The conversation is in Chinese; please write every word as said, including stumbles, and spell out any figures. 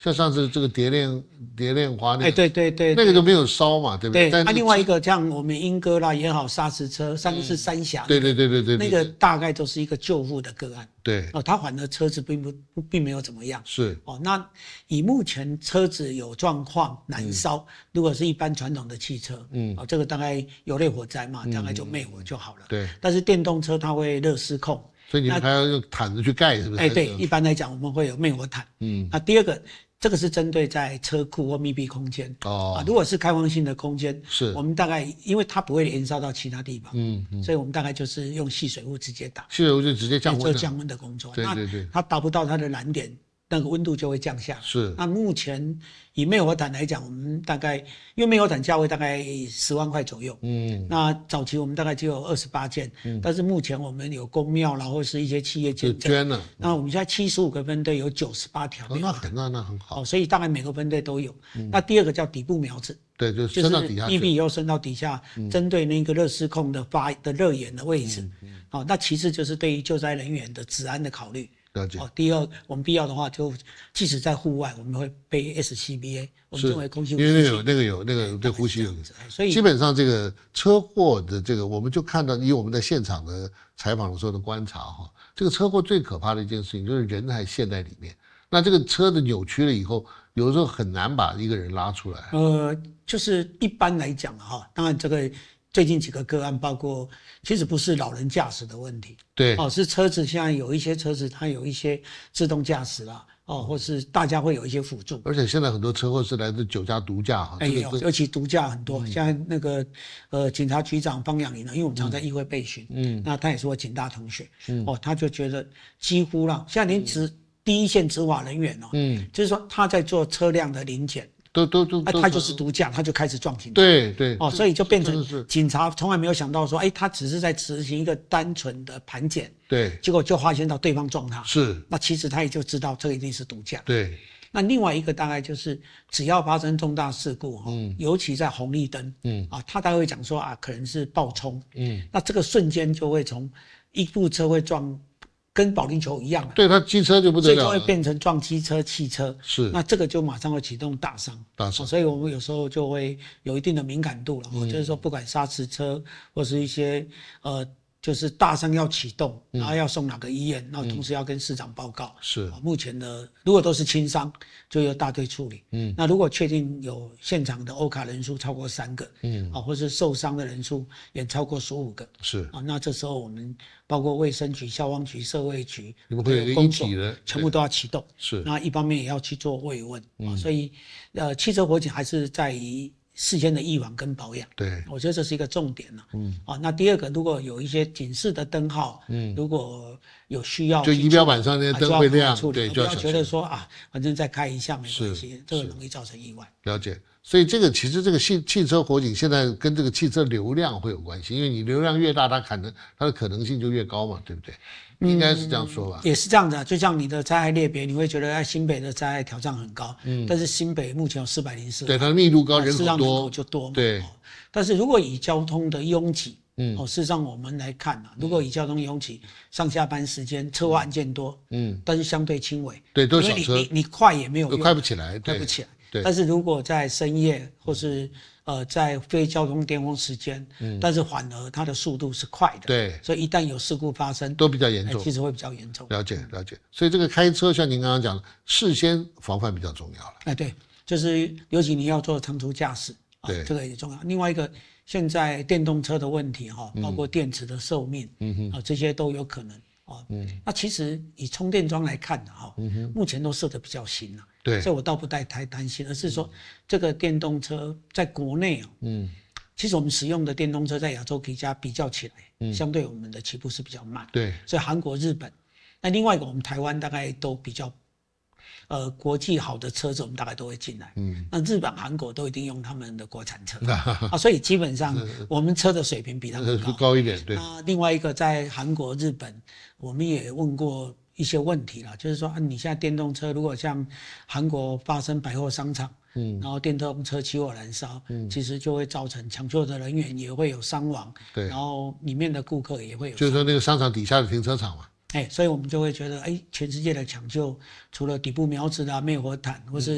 像上次这个蝶恋蝶恋花那个， 哎，对对对， 那个都没有烧嘛，对不对？ 对， 但那另外一个像我们英歌啦也好，砂石车，上次三峡， 对对对对对， 那个大概都是一个救护的个案。 对， 哦，他反而车子并不并没有怎么样。 是哦，那以目前车子有状况燃烧，嗯、如果是一般传统的汽车，嗯，哦，这个大概有类火灾嘛，嗯、大概就灭火就好了。 对， 但是电动车它会热失控。 所以你们还要用毯子去盖，是不是？ 哎，对，一般来讲我们会有灭火毯。嗯，那第二个，这个是针对在车库或密闭空间。哦，啊，如果是开放性的空间，是我们大概因为它不会延烧到其他地方，嗯嗯，所以我们大概就是用细水雾直接打， 细水雾就直接降温， 做降温的工作。 对对对， 它达不到它的燃点，那个温度就会降下来。 是。 那目前以灭火毯来讲，我们大概因为灭火毯价位大概十万块左右，嗯，那早期我们大概只有二十八件，嗯，但是目前我们有公庙啦，或是一些企业捐捐了， 那我们现在七十五个分队有九十八条， 哦，那很那那很好， 哦，所以大概每个分队都有。嗯、那第二个叫底部苗子， 对，就是伸到底下， 密闭以后伸到底下，嗯、针对那个热失控的发的热源的位置，嗯嗯、哦，那其次就是对于救灾人员的治安的考虑。 了解。 哦，第二，我们必要的话，就即使在户外，我们会背 S C B A， 我们称为空气呼吸器， 因为那个有那个有那个对呼吸有， 所以基本上这个车祸的这个，我们就看到以我们在现场的采访的时候的观察哈，这个车祸最可怕的一件事情就是人还陷在里面，那这个车子扭曲了以后，有的时候很难把一个人拉出来。 呃，就是一般来讲哈，当然这个。最近几个个案，包括其实不是老人驾驶的问题， 对， 哦，是车子现在有一些车子它有一些自动驾驶啦，哦，或是大家会有一些辅助。 而且现在很多车祸是来自酒驾、毒驾哈， 哎有，尤其毒驾很多。嗯、现在那个呃警察局长方养林呢，因为我们常在议会备询，嗯，那他也是我警大同学，嗯，哦，他就觉得几乎啦，现在连执、嗯、第一线执法人员哦，嗯，就是说他在做车辆的临检。 都都都， 啊，他就是毒驾，他就开始撞警察。 对对， 哦，所以就变成警察从来没有想到说，哎，他只是在执行一个单纯的盘检， 对， 结果就发现到对方撞他， 是， 那其实他也就知道这个一定是毒驾。 对， 那另外一个大概就是只要发生重大事故，嗯，尤其在红绿灯，嗯，啊，他大概会讲说啊，可能是爆冲，嗯，那这个瞬间就会从一部车会撞。跟保龄球一样了， 对，他机车就不得了了， 所以就会变成撞机车、汽车， 是， 那这个就马上会启动大伤， 大伤、哦， 所以我们有时候就会有一定的敏感度了，嗯、就是说不管砂石车或是一些呃，就是大伤要启动，嗯、然后要送哪个医院，然后同时要跟市长报告， 是、 嗯，目前的如果都是轻伤，就由大队处理，嗯，那如果确定有现场的欧卡人数超过三个，嗯，啊，或是受伤的人数也超过十五个， 是， 啊，那这时候我们。包括卫生局、消防局、社会局， 你们会有一个一体的， 全部都要启动。 是， 那一方面也要去做慰问、嗯啊、所以，呃，汽车火警还是在于事先的预防跟保养。 对， 我觉得这是一个重点了。嗯，啊，那第二个，如果有一些警示的灯号，嗯，如果有需要， 就仪表板上那些灯会亮， 啊、 对， 不要觉得说啊，反正再开一下没关系，这个容易造成意外。 了解。所以这个其实这个汽汽车火警现在跟这个汽车流量会有关系，因为你流量越大，它可能它的可能性就越高嘛，对不对？应该是这样说吧？ 嗯、也是这样的，就像你的灾害类别，你会觉得在新北的灾害挑战很高，嗯，但是新北目前有四百零四， 对，它的密度高，人口多， 人口就多嘛， 对、 哦。但是如果以交通的拥挤，嗯，哦，事实上我们来看啊，如果以交通拥挤，上下班时间车祸案件多，嗯，但是相对轻微， 对，都是小车， 你你你快也没有用， 快不起来， 快不起来。 对， 但是如果在深夜或是呃在非交通巅峰时间，嗯，但是反而它的速度是快的， 对， 所以一旦有事故发生， 都比较严重， 其实会比较严重。 了解了解，所以这个开车像您刚刚讲的，事先防范比较重要了。 哎，对，就是尤其你要做长途驾驶， 对、啊， 这个也重要。另外一个，现在电动车的问题哈，包括电池的寿命，嗯哼，啊这些都有可能。哦，嗯，那其实以充电桩来看的哈，嗯哼，目前都设得比较新了， 对， 所以我倒不太太担心，而是说这个电动车在国内哦，嗯，其实我们使用的电动车在亚洲国家比较起来，嗯，相对我们的起步是比较慢， 对， 所以韩国、日本，那另外一个我们台湾大概都比较，呃，国际好的车子我们大概都会进来，嗯，那日本、韩国都一定用他们的国产车啊，所以基本上我们车的水平比他们高高一点，对。 那另外一个在韩国、日本。我们也问过一些问题啦，就是说啊，你现在电动车如果像韩国发生百货商场，嗯，然后电动车起火燃烧，嗯，其实就会造成抢救的人员也会有伤亡， 对， 然后里面的顾客也会有， 就是说那个商场底下的停车场嘛， 哎，所以我们就会觉得，哎，全世界的抢救除了底部苗子啦、灭火毯或是